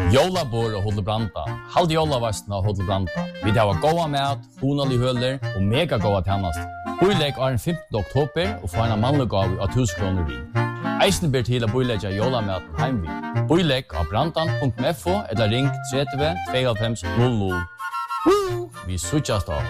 Jólabor og Hotel Branda. Halde jólavastna og Hotel Branda. Vi har goda mat, hunalig høler og mega goda tjänast. Boilegg er den 15. oktober og får en mannlegav av 1000 kroner vi. Eisen ber til å boilegge jólamaten heimvi. Boilegg av brandan.fo eller ring 30 92 00. Vi suttjast av